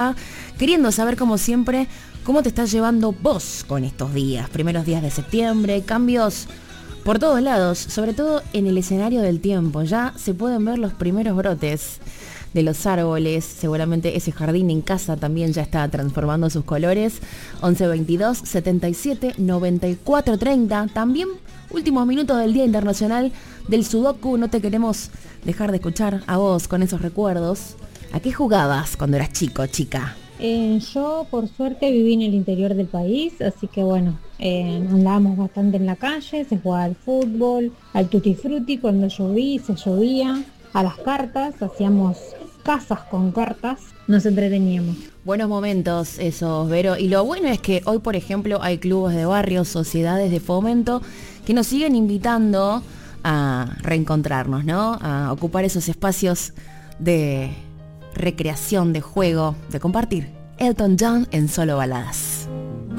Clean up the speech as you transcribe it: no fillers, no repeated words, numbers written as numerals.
queriendo saber como siempre cómo te estás llevando vos con estos días, primeros días de septiembre, cambios por todos lados, sobre todo en el escenario del tiempo. Ya se pueden ver los primeros brotes de los árboles, seguramente ese jardín en casa también ya está transformando sus colores. 11 22 77 94 30. También últimos minutos del Día Internacional del Sudoku. No te queremos dejar de escuchar a vos con esos recuerdos. ¿A qué jugabas cuando eras chico, chica? Yo por suerte viví en el interior del país, así que bueno, andábamos bastante en la calle, se jugaba al fútbol, al tutti frutti cuando se llovía, a las cartas, hacíamos casas con cartas, nos entreteníamos. Buenos momentos esos, Vero. Y lo bueno es que hoy, por ejemplo, hay clubes de barrio, sociedades de fomento que nos siguen invitando a reencontrarnos, ¿no? A ocupar esos espacios de recreación, de juego, de compartir. Elton John en Solo Baladas.